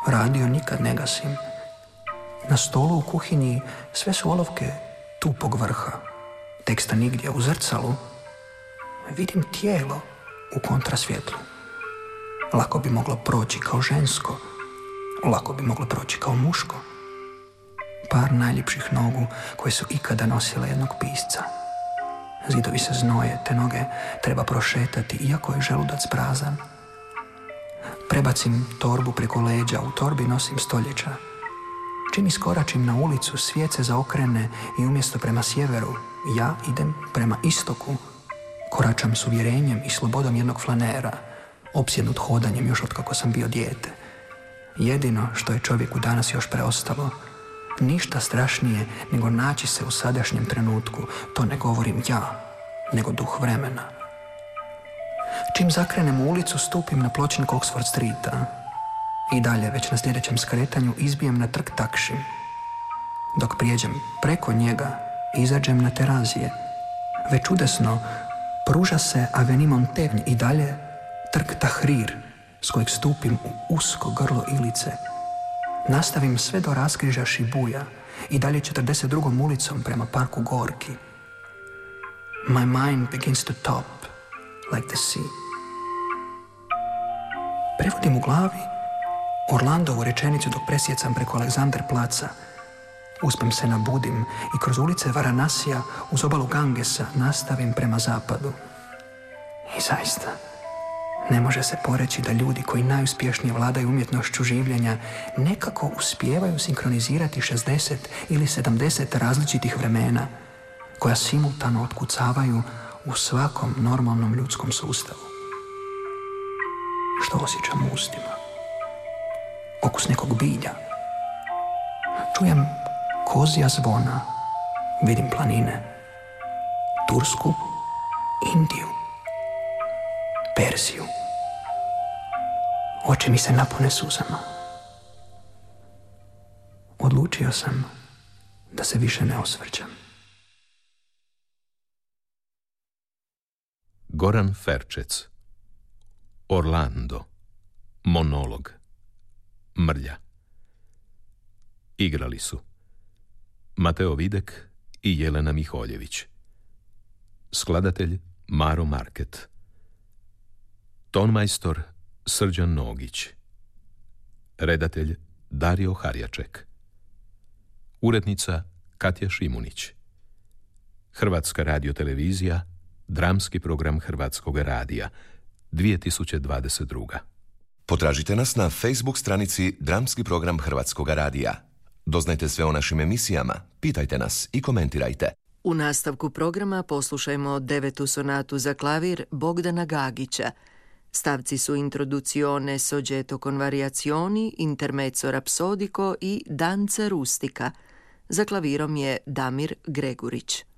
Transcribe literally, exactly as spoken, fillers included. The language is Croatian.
Radio nikad ne gasim. Na stolu u kuhinji sve su olovke tupog vrha. Teksta nigdje. U zrcalu vidim tijelo u kontrasvjetlu. Lako bi moglo proći kao žensko, lako bi moglo proći kao muško. Par najljepših nogu koje su ikada nosile jednog pisca. Zidovi se znoje, te noge treba prošetati, iako je želudac prazan. Prebacim torbu preko leđa, u torbi nosim stoljeća. Čim iskoračim na ulicu, svijet se zaokrene i umjesto prema sjeveru, ja idem prema istoku. Koračam s uvjerenjem i slobodom jednog flanera, opsjednut hodanjem još od kako sam bio dijete. Jedino što je čovjeku danas još preostalo, ništa strašnije nego naći se u sadašnjem trenutku, to ne govorim ja, nego duh vremena. Čim zakrenem u ulicu, stupim na pločnik Oxford Streeta. I dalje, već na sljedećem skretanju, izbijem na trg Takšim. Dok prijeđem preko njega, izađem na terazije. Već čudesno pruža se Avenue Montaigne i dalje trg Tahrir, s kojeg stupim u usko grlo Ilice. Nastavim sve do raskrižja Šibuja i dalje četrdeset drugom ulicom prema parku Gorki. My mind begins to top like the sea. Prevodim u glavi Orlandovu rečenicu dok presjecam preko Aleksandar placa. Uspem se nabudim i kroz ulice Varanasija uz obalu Gangesa nastavim prema zapadu. I zaista, ne može se poreći da ljudi koji najuspješnije vladaju umjetnošću življenja nekako uspijevaju sinkronizirati šezdeset ili sedamdeset različitih vremena koja simultano otkucavaju u svakom normalnom ljudskom sustavu. Što osjećam u ustima? Okus nekog bilja. Čujem kozja zvona. Vidim planine. Tursku, Indiju, Persiju. Oči mi se napune suzama. Odlučio sam da se više ne osvrćem. Goran Ferčec. Orlando. Monolog. Mrlja. Igrali su Mateo Videk i Jelena Miholjević. Skladatelj Maro Market. Tonmajstor Srđan Nogić. Redatelj Dario Harjaček. Urednica Katja Šimunić. Hrvatska radiotelevizija, dramski program Hrvatskog radija, dvije tisuće dvadeset druga. Potražite nas na Facebook stranici Dramski program Hrvatskog radija. Doznajte sve o našim emisijama, pitajte nas i komentirajte. U nastavku programa poslušajmo devetu sonatu za klavir Bogdana Gagića. Stavci su Introduzione soggetto con variazioni, Intermezzo rapsodico i Danza rustica. Za klavirom je Damir Gregurić.